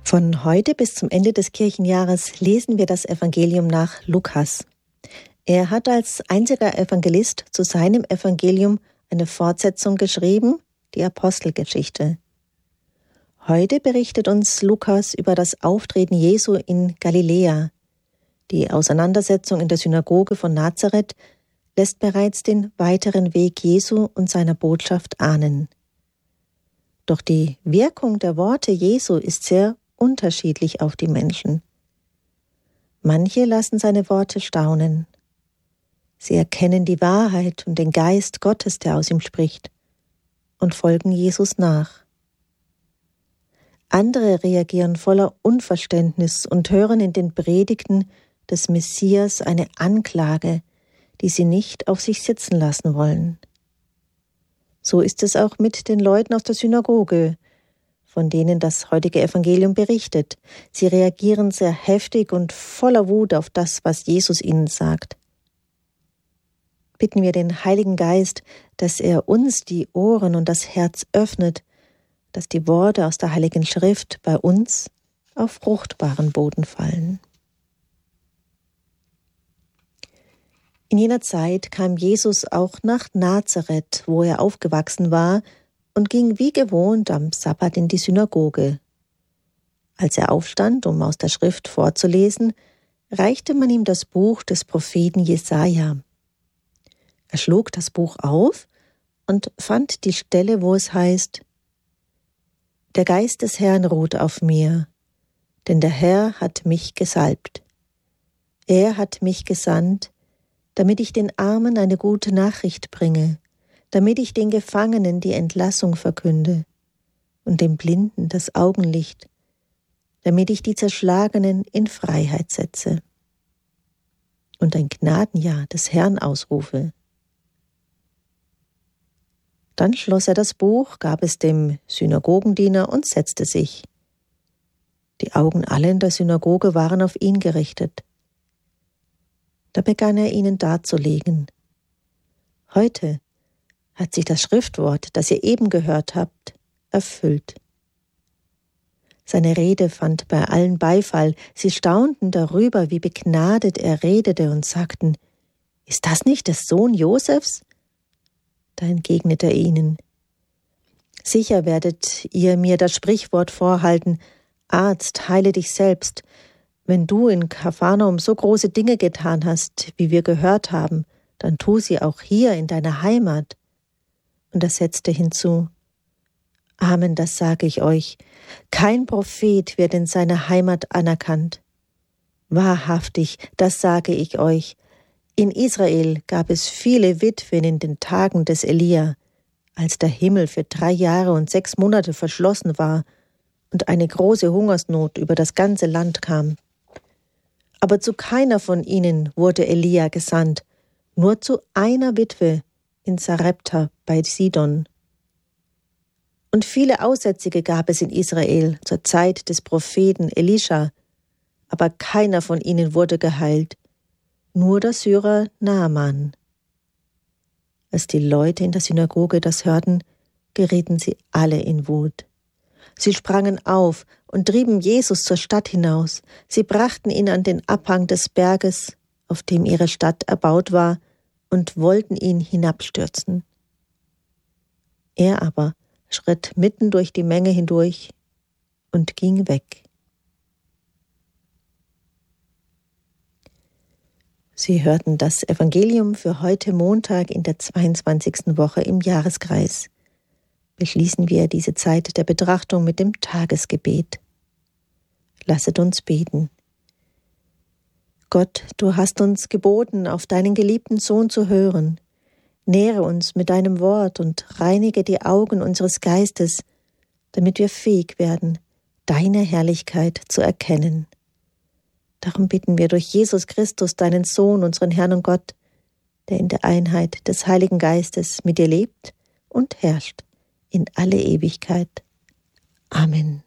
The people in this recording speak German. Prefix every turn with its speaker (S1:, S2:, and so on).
S1: Von heute bis zum Ende des Kirchenjahres lesen wir das Evangelium nach Lukas. Er hat als einziger Evangelist zu seinem Evangelium eine Fortsetzung geschrieben, die Apostelgeschichte. Heute berichtet uns Lukas über das Auftreten Jesu in Galiläa. Die Auseinandersetzung in der Synagoge von Nazareth lässt bereits den weiteren Weg Jesu und seiner Botschaft ahnen. Doch die Wirkung der Worte Jesu ist sehr unterschiedlich auf die Menschen. Manche lassen seine Worte staunen. Sie erkennen die Wahrheit und den Geist Gottes, der aus ihm spricht, und folgen Jesus nach. Andere reagieren voller Unverständnis und hören in den Predigten des Messias eine Anklage, die sie nicht auf sich sitzen lassen wollen. So ist es auch mit den Leuten aus der Synagoge, von denen das heutige Evangelium berichtet. Sie reagieren sehr heftig und voller Wut auf das, was Jesus ihnen sagt. Bitten wir den Heiligen Geist, dass er uns die Ohren und das Herz öffnet, dass die Worte aus der Heiligen Schrift bei uns auf fruchtbaren Boden fallen. In jener Zeit kam Jesus auch nach Nazareth, wo er aufgewachsen war, und ging wie gewohnt am Sabbat in die Synagoge. Als er aufstand, um aus der Schrift vorzulesen, reichte man ihm das Buch des Propheten Jesaja. Er schlug das Buch auf und fand die Stelle, wo es heißt: Der Geist des Herrn ruht auf mir, denn der Herr hat mich gesalbt. Er hat mich gesandt, damit ich den Armen eine gute Nachricht bringe, damit ich den Gefangenen die Entlassung verkünde und den Blinden das Augenlicht, damit ich die Zerschlagenen in Freiheit setze und ein Gnadenjahr des Herrn ausrufe. Dann schloss er das Buch, gab es dem Synagogendiener und setzte sich. Die Augen aller in der Synagoge waren auf ihn gerichtet. Da begann er ihnen darzulegen: Heute hat sich das Schriftwort, das ihr eben gehört habt, erfüllt. Seine Rede fand bei allen Beifall. Sie staunten darüber, wie begnadet er redete und sagten: Ist das nicht der Sohn Josefs? Da entgegnete er ihnen: Sicher werdet ihr mir das Sprichwort vorhalten: Arzt, heile dich selbst. Wenn du in Kapharnaum so große Dinge getan hast, wie wir gehört haben, dann tu sie auch hier in deiner Heimat. Und er setzte hinzu: Amen, das sage ich euch, kein Prophet wird in seiner Heimat anerkannt. Wahrhaftig, das sage ich euch, in Israel gab es viele Witwen in den Tagen des Elia, als der Himmel für 3 Jahre und 6 Monate verschlossen war und eine große Hungersnot über das ganze Land kam. Aber zu keiner von ihnen wurde Elia gesandt, nur zu einer Witwe in Sarepta bei Sidon. Und viele Aussätzige gab es in Israel zur Zeit des Propheten Elisha, aber keiner von ihnen wurde geheilt, nur der Syrer Naaman. Als die Leute in der Synagoge das hörten, gerieten sie alle in Wut. Sie sprangen auf und trieben Jesus zur Stadt hinaus. Sie brachten ihn an den Abhang des Berges, auf dem ihre Stadt erbaut war, und wollten ihn hinabstürzen. Er aber schritt mitten durch die Menge hindurch und ging weg. Sie hörten das Evangelium für heute Montag in der 22. Woche im Jahreskreis. Beschließen wir diese Zeit der Betrachtung mit dem Tagesgebet. Lasset uns beten. Gott, du hast uns geboten, auf deinen geliebten Sohn zu hören. Nähre uns mit deinem Wort und reinige die Augen unseres Geistes, damit wir fähig werden, deine Herrlichkeit zu erkennen. Darum bitten wir durch Jesus Christus, deinen Sohn, unseren Herrn und Gott, der in der Einheit des Heiligen Geistes mit dir lebt und herrscht in alle Ewigkeit. Amen.